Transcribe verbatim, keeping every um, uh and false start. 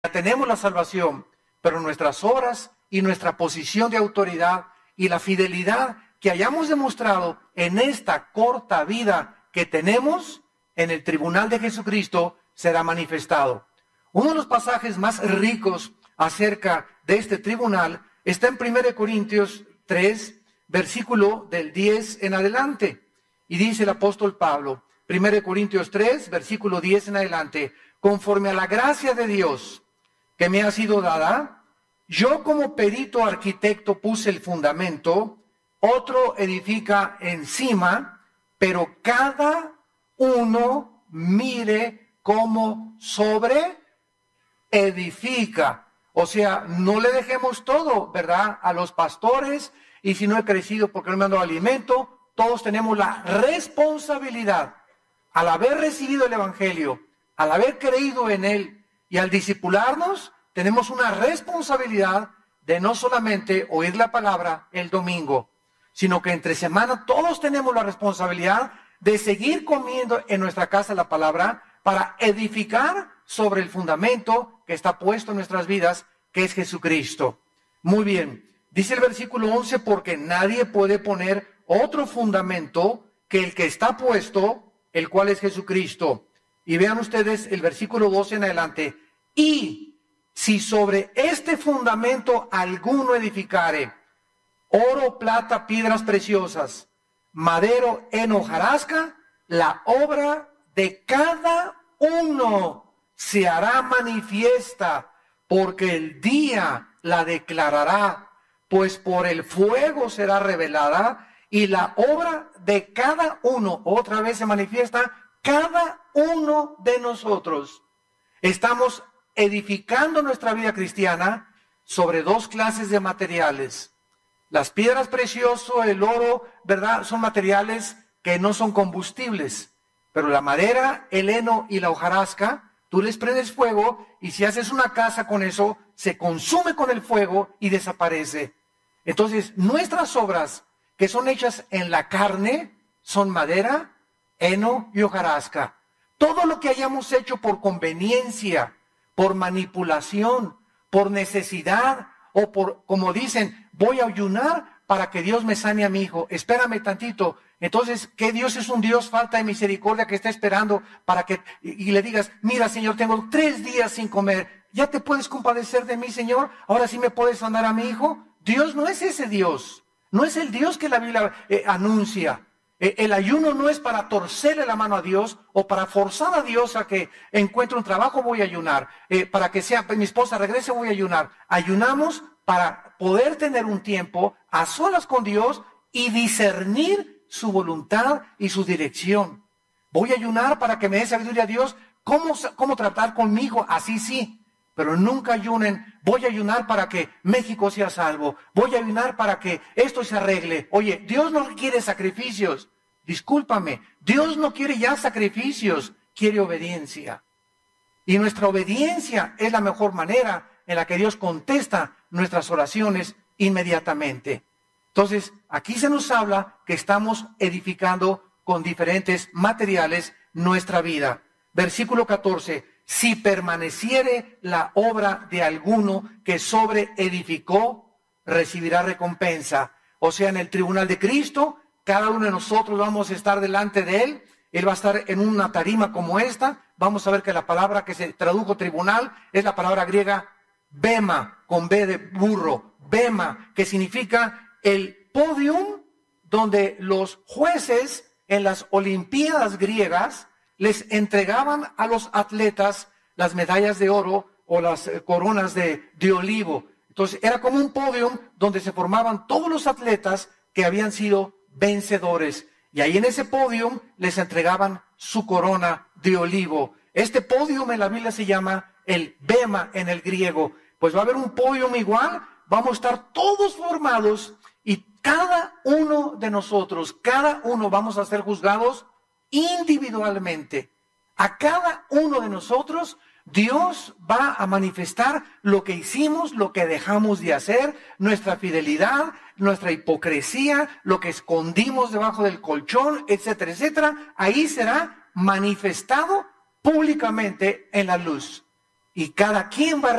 tenemos la salvación, pero nuestras obras y nuestra posición de autoridad y la fidelidad que hayamos demostrado en esta corta vida que tenemos en el tribunal de Jesucristo será manifestado. Uno de los pasajes más ricos acerca de este tribunal está en primera de Corintios tres, versículo del diez en adelante. Y dice el apóstol Pablo, primera de Corintios tres, versículo diez en adelante, conforme a la gracia de Dios que me ha sido dada, yo como perito arquitecto puse el fundamento, otro edifica encima, pero cada uno mire cómo sobre edifica. O sea, no le dejemos todo, ¿verdad?, a los pastores, y si no he crecido porque no me han dado alimento. Todos tenemos la responsabilidad, al haber recibido el Evangelio, al haber creído en él y al discipularnos, tenemos una responsabilidad de no solamente oír la palabra el domingo, sino que entre semana todos tenemos la responsabilidad de seguir comiendo en nuestra casa la palabra para edificar sobre el fundamento que está puesto en nuestras vidas, que es Jesucristo. Muy bien, dice el versículo once, porque nadie puede poner otro fundamento que el que está puesto, el cual es Jesucristo. Y vean ustedes el versículo doce en adelante. Y si sobre este fundamento alguno edificare, oro, plata, piedras preciosas, madero, heno, hojarasca, la obra de cada uno se hará manifiesta, porque el día la declarará, pues por el fuego será revelada, y la obra de cada uno, otra vez se manifiesta, cada uno de nosotros. Estamos edificando nuestra vida cristiana sobre dos clases de materiales. Las piedras preciosas, el oro, ¿verdad?, son materiales que no son combustibles. Pero la madera, el heno y la hojarasca, tú les prendes fuego y si haces una casa con eso, se consume con el fuego y desaparece. Entonces, nuestras obras que son hechas en la carne son madera, heno y hojarasca. Todo lo que hayamos hecho por conveniencia, por manipulación, por necesidad o por, como dicen, voy a ayunar para que Dios me sane a mi hijo. Espérame tantito. Entonces, ¿qué Dios es un Dios falta de misericordia que está esperando para que, y, y le digas, mira, Señor, tengo tres días sin comer. ¿Ya te puedes compadecer de mí, Señor? ¿Ahora sí me puedes sanar a mi hijo? Dios no es ese Dios. No es el Dios que la Biblia eh, anuncia. Eh, el ayuno no es para torcerle la mano a Dios o para forzar a Dios a que encuentre un trabajo, voy a ayunar. Eh, para que sea, mi esposa regrese, voy a ayunar. Ayunamos para poder tener un tiempo a solas con Dios y discernir su voluntad y su dirección. Voy a ayunar para que me dé sabiduría a Dios. ¿Cómo, cómo tratar con mi hijo? Así sí. Pero nunca ayunen, voy a ayunar para que México sea salvo, voy a ayunar para que esto se arregle. Oye, Dios no quiere sacrificios, discúlpame, Dios no quiere ya sacrificios, quiere obediencia. Y nuestra obediencia es la mejor manera en la que Dios contesta nuestras oraciones inmediatamente. Entonces, aquí se nos habla que estamos edificando con diferentes materiales nuestra vida. Versículo catorce. Si permaneciere la obra de alguno que sobre edificó, recibirá recompensa. O sea, en el tribunal de Cristo, cada uno de nosotros vamos a estar delante de Él. Él va a estar en una tarima como esta. Vamos a ver que la palabra que se tradujo tribunal es la palabra griega bema, con B de burro. Bema, que significa el podium donde los jueces en las Olimpiadas griegas les entregaban a los atletas las medallas de oro o las coronas de, de olivo. Entonces era como un podium donde se formaban todos los atletas que habían sido vencedores. Y ahí en ese podium les entregaban su corona de olivo. Este podium en la Biblia se llama el bema en el griego. Pues va a haber un podium igual, vamos a estar todos formados y cada uno de nosotros, cada uno vamos a ser juzgados individualmente. A cada uno de nosotros Dios va a manifestar lo que hicimos, lo que dejamos de hacer, nuestra fidelidad, nuestra hipocresía, lo que escondimos debajo del colchón, etcétera, etcétera. Ahí será manifestado públicamente en la luz. y cada quien va a